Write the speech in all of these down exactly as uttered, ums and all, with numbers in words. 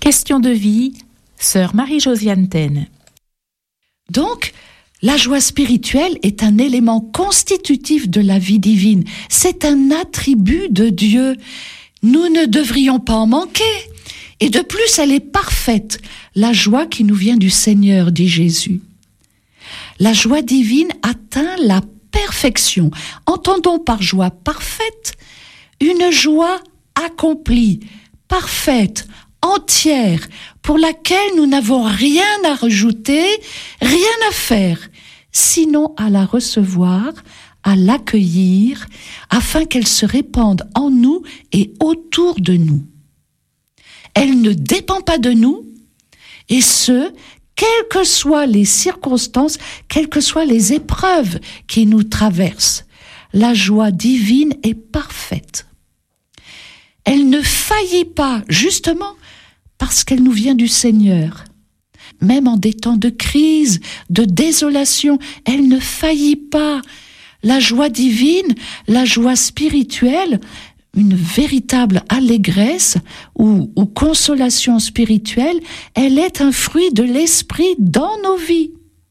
Question de vie, sœur Marie-Josiane Taine. Donc, la joie spirituelle est un élément constitutif de la vie divine. C'est un attribut de Dieu. Nous ne devrions pas en manquer. Et de plus, elle est parfaite. La joie qui nous vient du Seigneur, dit Jésus. La joie divine atteint la perfection. Entendons par joie parfaite une joie accomplie, parfaite, entière, pour laquelle nous n'avons rien à rajouter, rien à faire, sinon à la recevoir, à l'accueillir, afin qu'elle se répande en nous et autour de nous. Elle ne dépend pas de nous, et ce, quelles que soient les circonstances, quelles que soient les épreuves qui nous traversent. La joie divine est parfaite. Elle ne faillit pas, justement, parce qu'elle nous vient du Seigneur. Même en des temps de crise, de désolation, elle ne faillit pas. La joie divine, la joie spirituelle, une véritable allégresse ou, ou consolation spirituelle, elle est un fruit de l'esprit dans nos vies.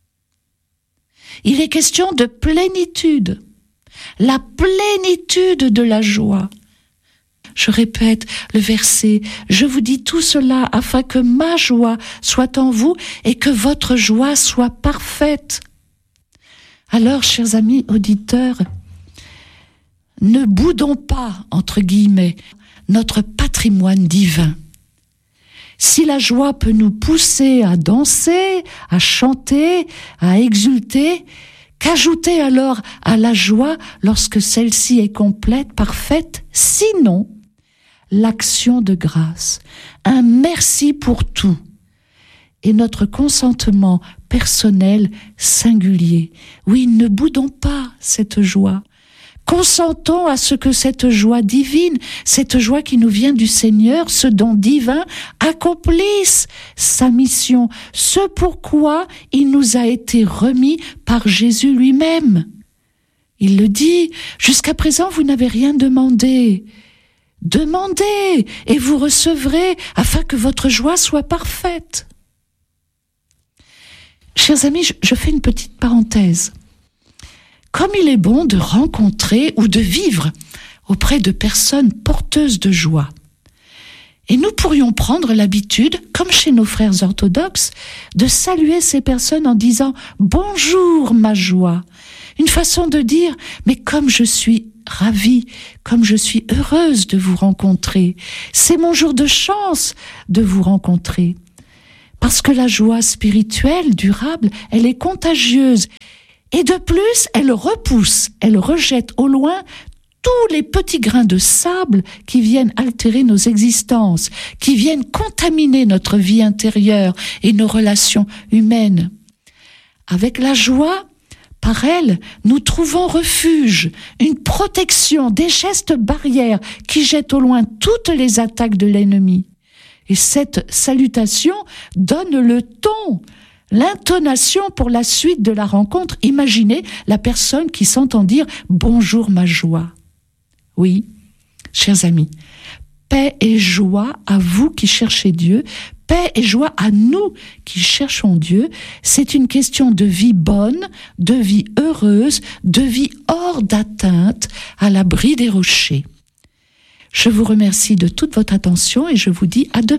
Il est question de plénitude, la plénitude de la joie. Je répète le verset, je vous dis tout cela afin que ma joie soit en vous et que votre joie soit parfaite. Alors, chers amis auditeurs, ne boudons pas, entre guillemets, notre patrimoine divin. Si la joie peut nous pousser à danser, à chanter, à exulter, qu'ajouter alors à la joie lorsque celle-ci est complète, parfaite, sinon l'action de grâce, un merci pour tout et notre consentement personnel singulier. Oui, ne boudons pas cette joie. Consentons à ce que cette joie divine, cette joie qui nous vient du Seigneur, ce don divin, accomplisse sa mission, ce pourquoi il nous a été remis par Jésus lui-même. Il le dit, jusqu'à présent vous n'avez rien demandé. Demandez et vous recevrez afin que votre joie soit parfaite. Chers amis, je, je fais une petite parenthèse. Comme il est bon de rencontrer ou de vivre auprès de personnes porteuses de joie. Et nous pourrions prendre l'habitude, comme chez nos frères orthodoxes, de saluer ces personnes en disant « Bonjour ma joie ». Une façon de dire « Mais comme je suis ravie, comme je suis heureuse de vous rencontrer, c'est mon jour de chance de vous rencontrer ». Parce que la joie spirituelle, durable, elle est contagieuse. Et de plus, elle repousse, elle rejette au loin tous les petits grains de sable qui viennent altérer nos existences, qui viennent contaminer notre vie intérieure et nos relations humaines. Avec la joie, par elle, nous trouvons refuge, une protection, des gestes barrières qui jettent au loin toutes les attaques de l'ennemi. Et cette salutation donne le ton, l'intonation pour la suite de la rencontre. Imaginez la personne qui s'entend dire « Bonjour ma joie ». Oui, chers amis, paix et joie à vous qui cherchez Dieu, paix et joie à nous qui cherchons Dieu. C'est une question de vie bonne, de vie heureuse, de vie hors d'atteinte, à l'abri des rochers. Je vous remercie de toute votre attention et je vous dis à demain.